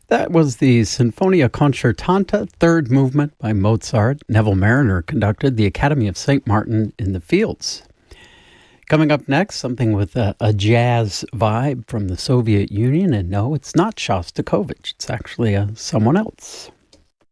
That was the Sinfonia Concertante, third movement by Mozart. Neville Marriner conducted the Academy of St. Martin in the Fields. Coming up next, something with a jazz vibe from the Soviet Union. And no, it's not Shostakovich. It's actually someone else.